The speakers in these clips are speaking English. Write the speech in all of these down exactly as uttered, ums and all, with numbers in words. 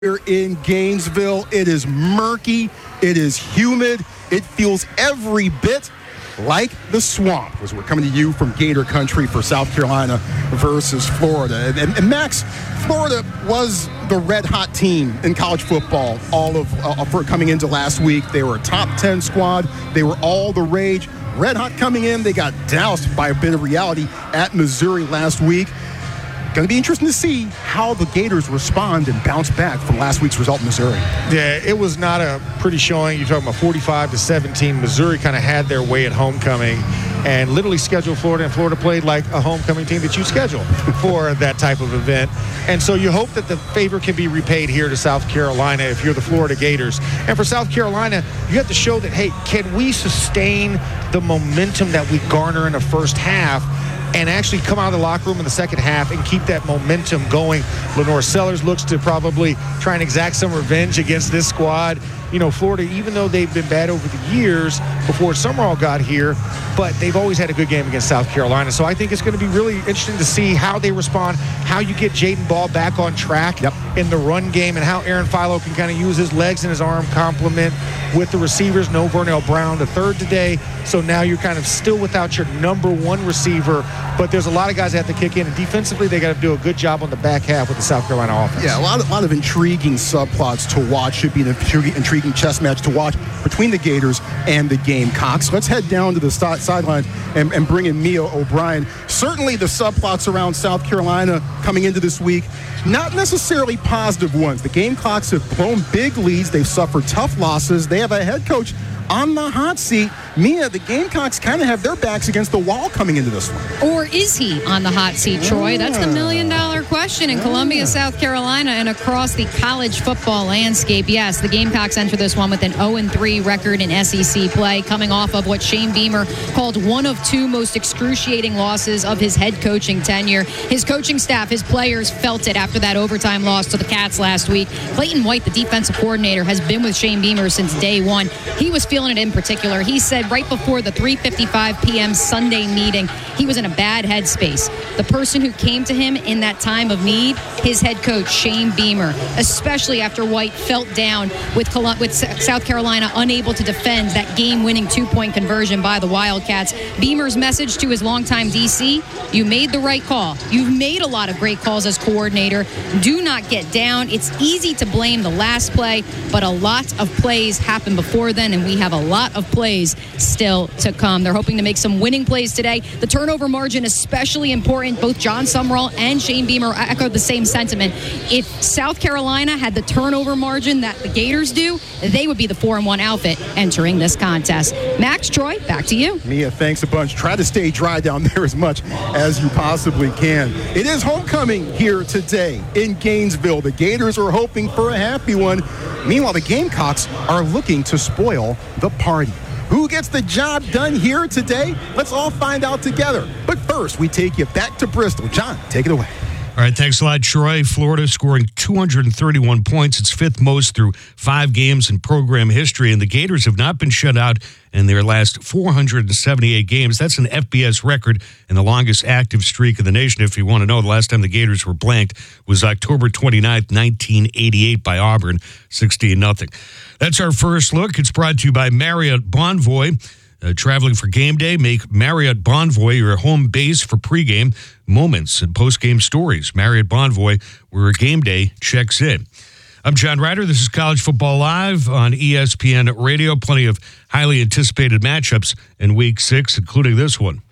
Here in Gainesville, it is murky, it is humid, it feels every bit like the swamp as we're coming to you from Gator Country for South Carolina versus Florida. And, and Max, Florida was the red-hot team in college football all of uh, for coming into last week. They were a top ten squad. They were all the rage. Red-hot coming in. They got doused by a bit of reality at Missouri last week. Going to be interesting to see how the Gators respond and bounce back from last week's result in Missouri. Yeah, it was not a pretty showing. You're talking about forty-five to seventeen. Missouri kind of had their way at homecoming and literally scheduled Florida, and Florida played like a homecoming team that you schedule for that type of event. And so you hope that the favor can be repaid here to South Carolina if you're the Florida Gators. And for South Carolina, you have to show that, hey, can we sustain the momentum that we garner in the first half and actually come out of the locker room in the second half and keep that momentum going. Lenore Sellers looks to probably try and exact some revenge against this squad. You know, Florida, even though they've been bad over the years before Summerall got here, but they've always had a good game against South Carolina. So I think it's going to be really interesting to see how they respond, how you get Jaden Ball back on track yep. in the run game, and how Aaron Philo can kind of use his legs and his arm complement with the receivers. No Vernell Brown, the third today. So now you're kind of still without your number one receiver, but there's a lot of guys that have to kick in, and defensively they got to do a good job on the back half with the South Carolina offense. Yeah, a lot of, lot of intriguing subplots to watch. Should be an intriguing chess match to watch between the Gators and the Gamecocks. Let's head down to the st- sideline and, and bring in Mia O'Brien. Certainly the subplots around South Carolina coming into this week, not necessarily positive ones. The Gamecocks have blown big leads. They've suffered tough losses. They have a head coach on the hot seat. Mia, the Gamecocks kind of have their backs against the wall coming into this one. Or is he on the hot seat, Troy? That's the million-dollar question in Columbia, South Carolina, and across the college football landscape. Yes, the Gamecocks enter this one with an oh and three record in S E C play, coming off of what Shane Beamer called one of two most excruciating losses of his head coaching tenure. His coaching staff, his players felt it after that overtime loss to the Cats last week. Clayton White, the defensive coordinator, has been with Shane Beamer since day one. He was feeling it in particular. He said right before the three fifty-five p.m. Sunday meeting, he was in a bad headspace. The person who came to him in that time of need, his head coach, Shane Beamer, especially after White felt down with Col- with South Carolina unable to defend that game-winning two-point conversion by the Wildcats. Beamer's message to his longtime D C, you made the right call. You've made a lot of great calls as coordinator. Do not get down. It's easy to blame the last play, but a lot of plays happened before then, and we have a lot of plays still to come. They're hoping to make some winning plays today. The turnover margin especially important. Both John Summerall and Shane Beamer echoed the same sentiment. If South Carolina had the turnover margin that the Gators do, they would be the four and one outfit entering this contest. Max, Troy, back to you. Mia, thanks a bunch. Try to stay dry down there as much as you possibly can. It is homecoming here today in Gainesville. The Gators are hoping for a happy one. Meanwhile, the Gamecocks are looking to spoil the party. Who gets the job done here today? Let's all find out together. But first, we take you back to Bristol. John, take it away. All right, thanks a lot, Troy. Florida scoring two hundred thirty-one points. It's fifth most through five games in program history, and the Gators have not been shut out in their last four hundred seventy-eight games. That's an F B S record and the longest active streak in the nation. If you want to know, the last time the Gators were blanked was October twenty-ninth, nineteen eighty-eight by Auburn, sixteen nothing. That's our first look. It's brought to you by Marriott Bonvoy. Uh, traveling for game day, make Marriott Bonvoy your home base for pregame moments and postgame stories. Marriott Bonvoy, where game day checks in. I'm John Ryder. This is College Football Live on E S P N Radio. Plenty of highly anticipated matchups in Week six, including this one.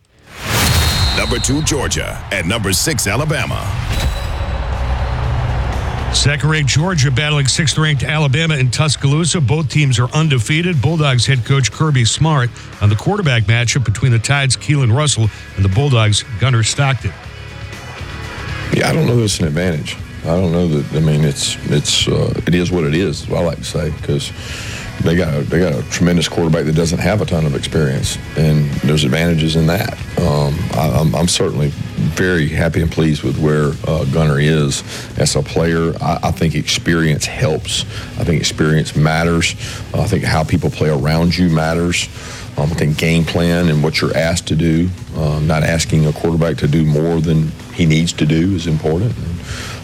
Number two, Georgia, and number six, Alabama. Second-ranked Georgia battling sixth-ranked Alabama in Tuscaloosa. Both teams are undefeated. Bulldogs head coach Kirby Smart on the quarterback matchup between the Tide's Keelan Russell and the Bulldogs' Gunnar Stockton. Yeah, I don't know that it's an advantage. I don't know that. I mean, it's it's uh, it is what it is. I like to say, because they got a, they got a tremendous quarterback that doesn't have a ton of experience, and there's advantages in that. Um, I, I'm, I'm certainly very happy and pleased with where uh, Gunnar is as a player. I, I think experience helps. I think experience matters. Uh, I think how people play around you matters. Um, I think game plan and what you're asked to do, um, not asking a quarterback to do more than he needs to do is important. And,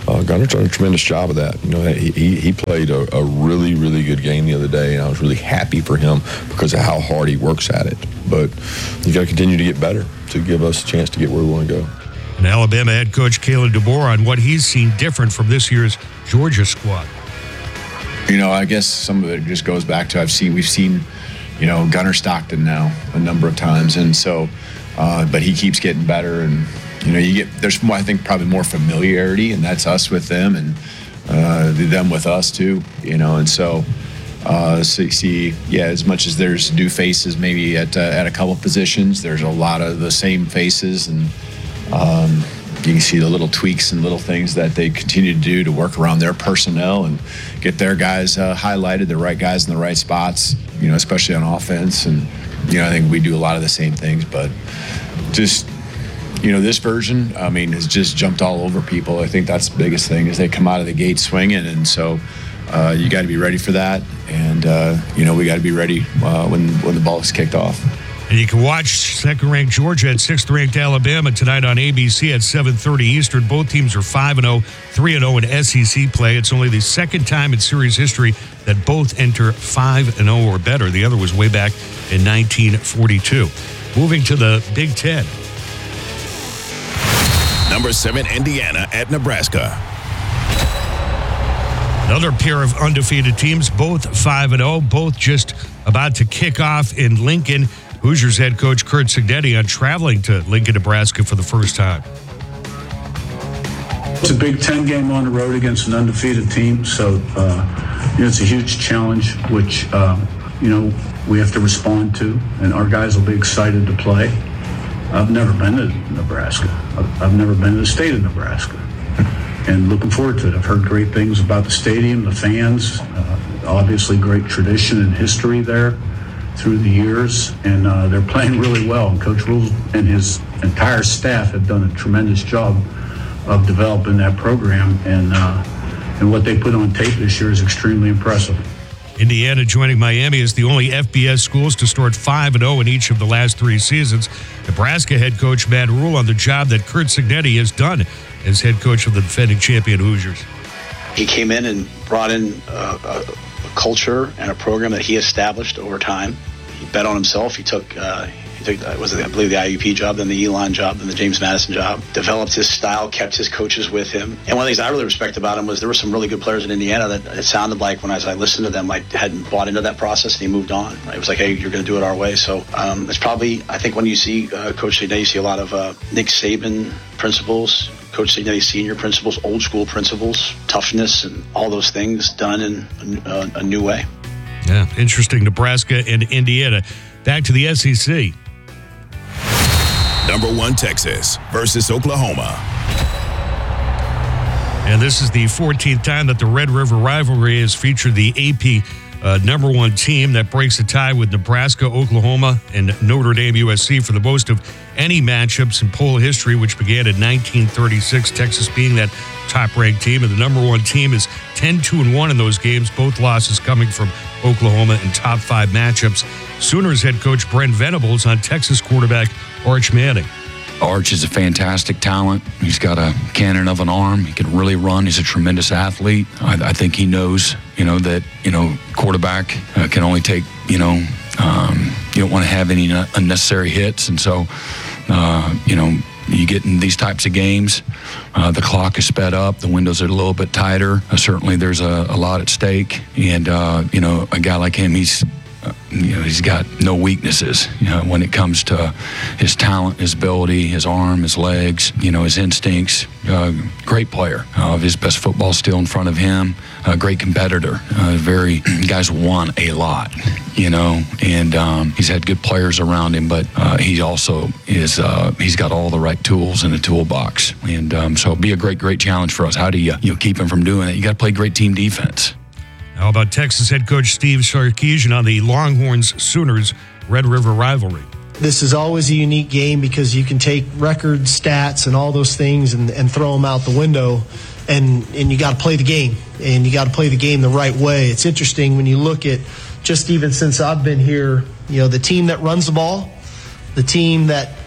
Uh, Gunner's done a tremendous job of that. You know, he he, he played a, a really, really good game the other day, and I was really happy for him because of how hard he works at it. But you got to continue to get better to give us a chance to get where we want to go. And Alabama head coach Kalen DeBoer on what he's seen different from this year's Georgia squad. You know, I guess some of it just goes back to I've seen we've seen, you know, Gunner Stockton now a number of times, and so, uh, but he keeps getting better, and you know, you get there's more, I think probably more familiarity, and that's us with them, and uh, them with us too, you know, and so. Uh, so you see, yeah, as much as there's new faces maybe at uh, at a couple positions, there's a lot of the same faces, and um, you can see the little tweaks and little things that they continue to do to work around their personnel and get their guys uh, highlighted, the right guys in the right spots, you know, especially on offense. And, you know, I think we do a lot of the same things, but just, you know, this version, I mean, has just jumped all over people. I think that's the biggest thing is they come out of the gate swinging. And so uh, you got to be ready for that. And, uh, you know, we got to be ready uh, when, when the ball is kicked off. And you can watch second-ranked Georgia at sixth-ranked Alabama tonight on A B C at seven thirty Eastern. Both teams are five and oh, three and oh in S E C play. It's only the second time in series history that both enter five and oh or better. The other was way back in nineteen forty-two. Moving to the Big Ten. Number seven, Indiana at Nebraska. Another pair of undefeated teams, both five and oh, both just about to kick off in Lincoln. Hoosiers head coach Curt Cignetti on traveling to Lincoln, Nebraska for the first time. It's a Big Ten game on the road against an undefeated team, so uh, you know, it's a huge challenge, which uh, you know we have to respond to, and our guys will be excited to play. I've never been to Nebraska. I've, I've never been to the state of Nebraska, and looking forward to it. I've heard great things about the stadium, the fans, uh, obviously great tradition and history there through the years, and uh, they're playing really well. And Coach Rule and his entire staff have done a tremendous job of developing that program, and uh, and what they put on tape this year is extremely impressive. Indiana joining Miami as the only F B S schools to start five and oh in each of the last three seasons. Nebraska head coach Matt Rule on the job that Curt Cignetti has done as head coach of the defending champion Hoosiers. He came in and brought in uh, a culture and a program that he established over time. He bet on himself. He took, uh, he took, uh, was it, I believe, the I U P job, then the Elon job, then the James Madison job. Developed his style, kept his coaches with him. And one of the things I really respect about him was there were some really good players in Indiana that it sounded like when I, as I listened to them, like hadn't bought into that process, and he moved on. Right? It was like, hey, you're going to do it our way. So um, it's probably, I think, when you see uh, Coach Cignetti, you see a lot of uh, Nick Saban principles. Coach Cignetti senior principles, old school principles, toughness, and all those things done in a, a new way. Yeah, interesting. Nebraska and Indiana. Back to the S E C. Number one, Texas versus Oklahoma. And this is the fourteenth time that the Red River rivalry has featured the A P uh, number one team. That breaks a tie with Nebraska, Oklahoma, and Notre Dame U S C for the most of any matchups in poll history, which began in nineteen thirty-six, Texas being that top-ranked team. And the number one team is ten two and one in those games, both losses coming from Oklahoma in top five matchups. Sooners head coach Brent Venables on Texas quarterback Arch Manning. Arch is a fantastic talent. He's got a cannon of an arm. He can really run. He's a tremendous athlete. I, I think he knows, you know, that, you know, quarterback uh, can only take, you know, um, you don't want to have any unnecessary hits. And so, uh, you know, you get in these types of games, uh, the clock is sped up, the windows are a little bit tighter. Uh, certainly there's a, a lot at stake. And, uh, you know, a guy like him, he's, uh, you know, he's got no weaknesses, you know, when it comes to his talent, his ability, his arm, his legs, you know, his instincts. Uh, great player. Uh, his best football still in front of him. A great competitor. Uh, very, guys won a lot, you know, and um, he's had good players around him, but uh, he also is, uh, he's got all the right tools in the toolbox. And um, so it'll be a great, great challenge for us. How do you, you know, keep him from doing it? You got to play great team defense. How about Texas head coach Steve Sarkisian on the Longhorns Sooners Red River rivalry? This is always a unique game because you can take record stats and all those things and, and throw them out the window, and, and you got to play the game, and you got to play the game the right way. It's interesting when you look at just even since I've been here, you know, the team that runs the ball, the team that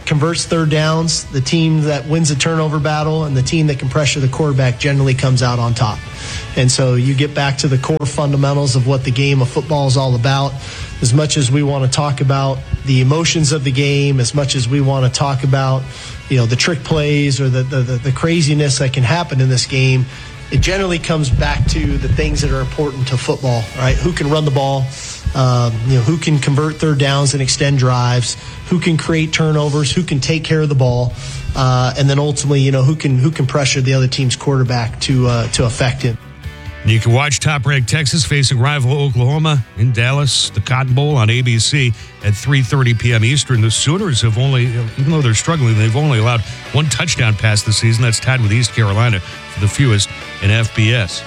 converts third downs, the team that wins the turnover battle, and the team that can pressure the quarterback generally comes out on top. And so you get back to the core fundamentals of what the game of football is all about. As much as we want to talk about the emotions of the game, as much as we want to talk about, you know, the trick plays or the, the, the, the craziness that can happen in this game, it generally comes back to the things that are important to football, right? Who can run the ball, um, you know, who can convert third downs and extend drives, who can create turnovers, who can take care of the ball, uh, and then ultimately, you know, who can who can pressure the other team's quarterback to uh, to affect him. You can watch top-ranked Texas facing rival Oklahoma in Dallas, the Cotton Bowl on A B C at three thirty p.m. Eastern. The Sooners have only, even though they're struggling, they've only allowed one touchdown pass this season. That's tied with East Carolina for the fewest in F B S.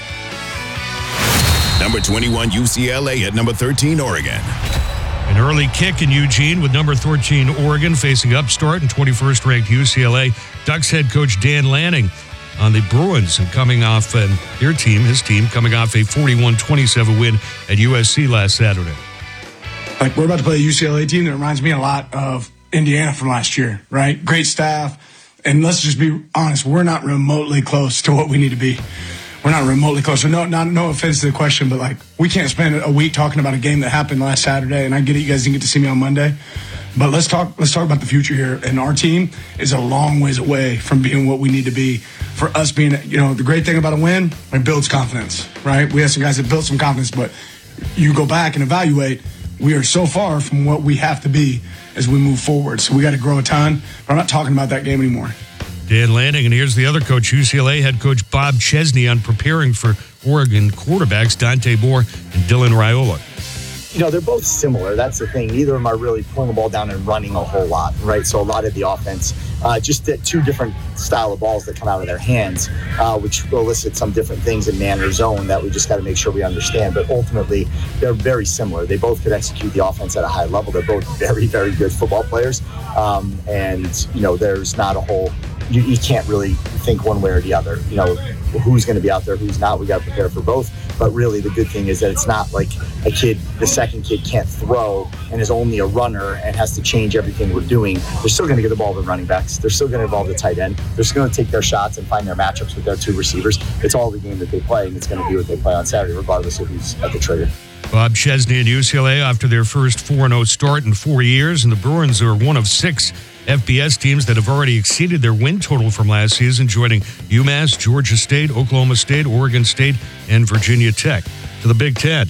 Number twenty-one, U C L A at number thirteen, Oregon. An early kick in Eugene with number thirteen, Oregon, facing upstart and twenty-first ranked U C L A. Ducks head coach Dan Lanning on the Bruins and coming off, and their team, his team, coming off a forty-one twenty-seven win at U S C last Saturday. Like, we're about to play a U C L A team that reminds me a lot of Indiana from last year, right? Great staff. And let's just be honest, we're not remotely close to what we need to be. We're not remotely close. So no, not, no offense to the question, but, like, we can't spend a week talking about a game that happened last Saturday, and I get it, you guys didn't get to see me on Monday. But let's talk let's talk about the future here. And our team is a long ways away from being what we need to be. For us being, you know, the great thing about a win, it builds confidence, right? We have some guys that built some confidence, but you go back and evaluate, we are so far from what we have to be as we move forward. So we got to grow a ton. But I'm not talking about that game anymore. Dan Lanning, and here's the other coach, U C L A head coach Bob Chesney, on preparing for Oregon quarterbacks Dante Moore and Dylan Raiola. You know, they're both similar. That's the thing. Neither of them are really pulling the ball down and running a whole lot, right? So a lot of the offense, uh, just the two different style of balls that come out of their hands, uh, which will elicit some different things in man or zone that we just got to make sure we understand. But ultimately, they're very similar. They both could execute the offense at a high level. They're both very, very good football players. Um, and, you know, there's not a whole, you, you can't really think one way or the other. You know, who's going to be out there, who's not. We got to prepare for both. But really, the good thing is that it's not like a kid, the second kid can't throw and is only a runner and has to change everything we're doing. They're still going to get the ball to running backs. They're still going to involve the tight end. They're still going to take their shots and find their matchups with their two receivers. It's all the game that they play, and it's going to be what they play on Saturday, regardless of who's at the trigger. Bob Chesney and U C L A after their first four and oh start in four years, and the Bruins are one of six F B S teams that have already exceeded their win total from last season, joining UMass, Georgia State, Oklahoma State, Oregon State, and Virginia Tech. To the Big Ten.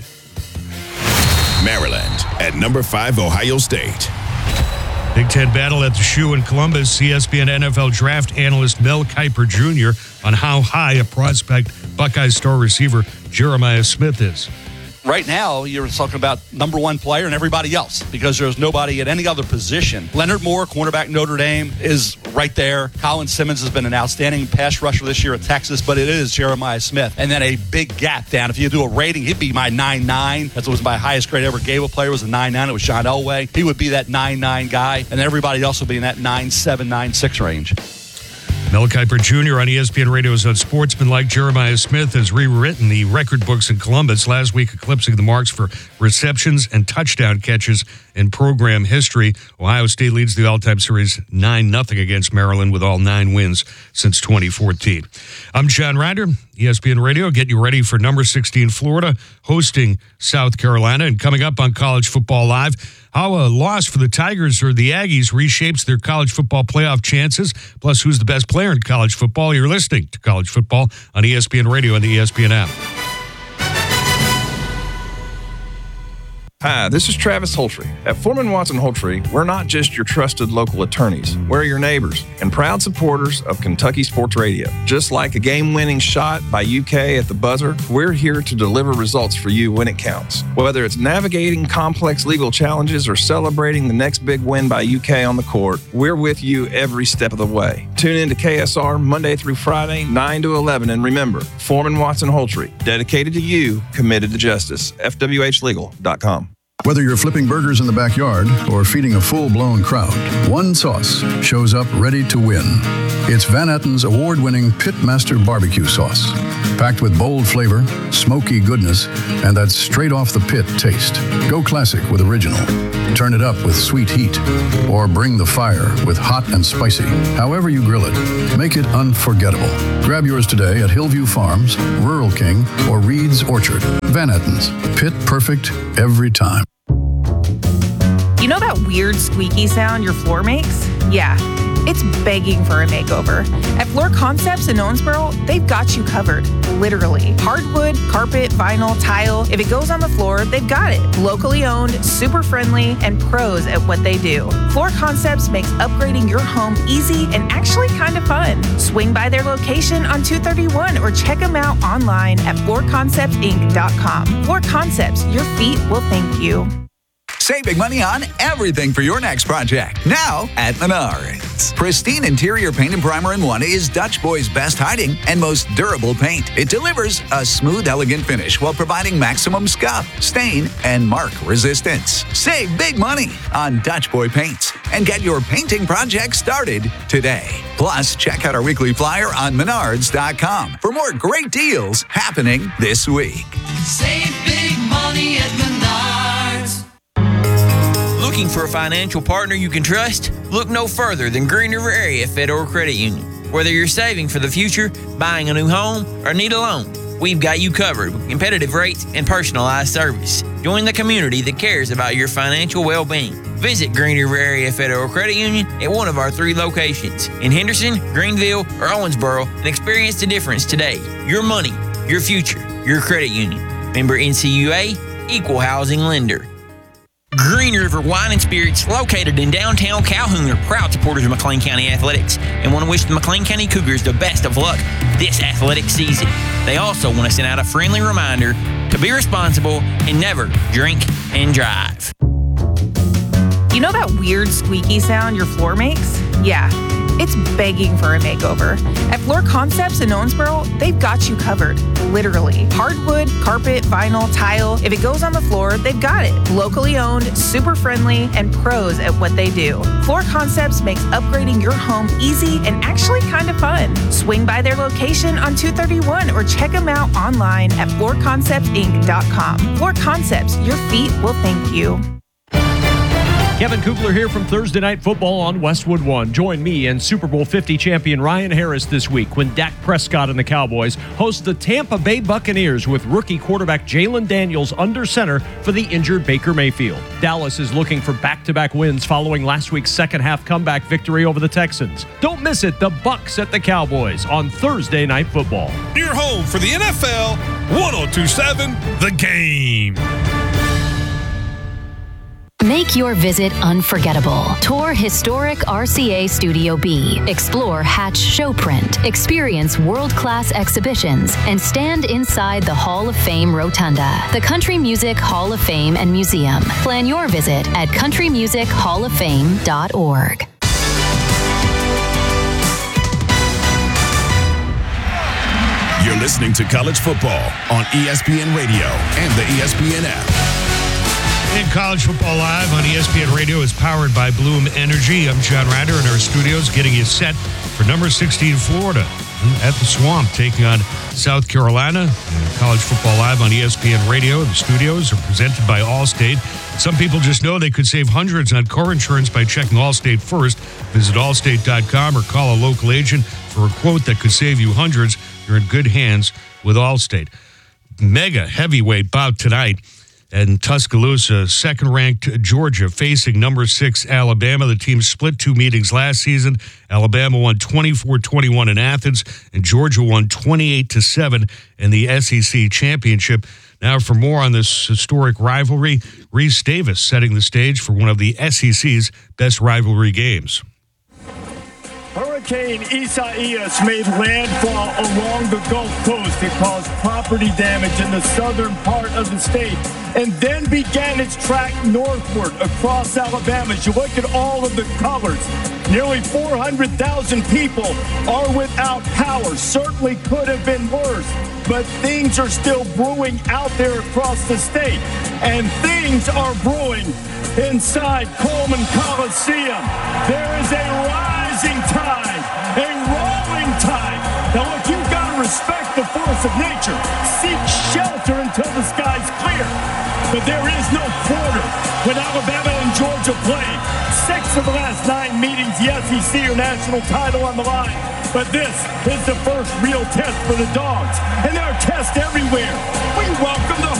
Maryland at number five, Ohio State. Big Ten battle at the Shoe in Columbus. C S B N N F L draft analyst Mel Kiper Junior on how high a prospect Buckeye star receiver Jeremiah Smith is. Right now, you're talking about number one player and everybody else because there's nobody at any other position. Leonard Moore, cornerback Notre Dame, is right there. Colin Simmons has been an outstanding pass rusher this year at Texas, but it is Jeremiah Smith. And then a big gap down. If you do a rating, he'd be my nine nine. That was my highest grade ever gave a player was a nine nine. It was John Elway. He would be that nine nine guy, and everybody else would be in that nine seven, nine six range. Mel Kiper Junior on E S P N Radio's Unsportsmanlike. Jeremiah Smith has rewritten the record books in Columbus, last week eclipsing the marks for receptions and touchdown catches in program history. Ohio State leads the all-time series nine nothing against Maryland with all nine wins since twenty fourteen. I'm John Ryder, E S P N Radio, getting you ready for number sixteen Florida hosting South Carolina. And coming up on College Football Live, how a loss for the Tigers or the Aggies reshapes their college football playoff chances, plus who's the best player in college football. You're listening to College Football on E S P N Radio and the E S P N app. Hi, this is Travis Holtry. At Foreman Watson Holtry, we're not just your trusted local attorneys. We're your neighbors and proud supporters of Kentucky Sports Radio. Just like a game-winning shot by U K at the buzzer, we're here to deliver results for you when it counts. Whether it's navigating complex legal challenges or celebrating the next big win by U K on the court, we're with you every step of the way. Tune in to K S R Monday through Friday, nine to eleven, and remember, Foreman Watson Holtry, dedicated to you, committed to justice. F W H legal dot com. Whether you're flipping burgers in the backyard or feeding a full-blown crowd, one sauce shows up ready to win. It's Van Etten's award-winning Pitmaster Barbecue Sauce. Packed with bold flavor, smoky goodness, and that straight-off-the-pit taste. Go classic with original. Turn it up with sweet heat. Or bring the fire with hot and spicy. However you grill it, make it unforgettable. Grab yours today at Hillview Farms, Rural King, or Reed's Orchard. Van Etten's. Pit perfect every time. You know that weird squeaky sound your floor makes? Yeah, it's begging for a makeover. At Floor Concepts in Owensboro, they've got you covered, literally. Hardwood, carpet, vinyl, tile, if it goes on the floor, they've got it. Locally owned, super friendly, and pros at what they do. Floor Concepts makes upgrading your home easy and actually kind of fun. Swing by their location on two thirty-one or check them out online at floor concepts inc dot com. Floor Concepts, your feet will thank you. Save big money on everything for your next project. Now at Menards. Pristine interior paint and primer in one is Dutch Boy's best hiding and most durable paint. It delivers a smooth, elegant finish while providing maximum scuff, stain, and mark resistance. Save big money on Dutch Boy paints and get your painting project started today. Plus, check out our weekly flyer on menards dot com for more great deals happening this week. Save big money at Menards. Looking for a financial partner you can trust? Look no further than Green River Area Federal Credit Union. Whether you're saving for the future, buying a new home, or need a loan, we've got you covered with competitive rates and personalized service. Join the community that cares about your financial well-being. Visit Green River Area Federal Credit Union at one of our three locations in Henderson, Greenville, or Owensboro and experience the difference today. Your money, your future, your credit union. Member N C U A, Equal Housing Lender. Green River Wine and Spirits, located in downtown Calhoun, are proud supporters of McLean County Athletics and want to wish the McLean County Cougars the best of luck this athletic season. They also want to send out a friendly reminder to be responsible and never drink and drive. You know that weird squeaky sound your floor makes? Yeah, it's begging for a makeover. At Floor Concepts in Owensboro, they've got you covered, literally. Hardwood, carpet, vinyl, tile, if it goes on the floor, they've got it. Locally owned, super friendly, and pros at what they do. Floor Concepts makes upgrading your home easy and actually kind of fun. Swing by their location on two thirty-one or check them out online at floor concepts inc dot com. Floor Concepts, your feet will thank you. Kevin Kugler here from Thursday Night Football on Westwood One. Join me and Super Bowl fifty champion Ryan Harris this week when Dak Prescott and the Cowboys host the Tampa Bay Buccaneers with rookie quarterback Jalen Daniels under center for the injured Baker Mayfield. Dallas is looking for back-to-back wins following last week's second-half comeback victory over the Texans. Don't miss it, the Bucs at the Cowboys on Thursday Night Football. Your home for the N F L, one oh two point seven The Game. Make your visit unforgettable. Tour historic R C A Studio B. Explore Hatch Showprint. Experience world-class exhibitions and stand inside the Hall of Fame Rotunda, the Country Music Hall of Fame and Museum. Plan your visit at country music hall of fame dot org. You're listening to College Football on E S P N Radio and the E S P N app. And College Football Live on E S P N Radio is powered by Bloom Energy. I'm John Ryder in our studios getting you set for number sixteen Florida at the Swamp, taking on South Carolina. And College Football Live on E S P N Radio. The studios are presented by Allstate. Some people just know they could save hundreds on car insurance by checking Allstate first. Visit allstate dot com or call a local agent for a quote that could save you hundreds. You're in good hands with Allstate. Mega heavyweight bout tonight. And Tuscaloosa, second-ranked Georgia, facing number six Alabama. The team split two meetings last season. Alabama won twenty-four twenty-one in Athens, and Georgia won twenty-eight to seven in the S E C championship. Now, for more on this historic rivalry, Reese Davis setting the stage for one of the S E C's best rivalry games. Hurricane Isaias made landfall along the Gulf Coast. It caused property damage in the southern part of the state and then began its track northward across Alabama. As you look at all of the colors, nearly four hundred thousand people are without power. Certainly could have been worse, but things are still brewing out there across the state. And things are brewing inside Coleman Coliseum. There is a rising tide, a rolling tide. Now look, you've got to respect the force of nature. Seek shelter until the sky's clear. But there is no quarter when Alabama and Georgia play. Six of the last nine meetings, the S E C or national title on the line. But this is the first real test for the Dogs. And there are tests everywhere. We welcome the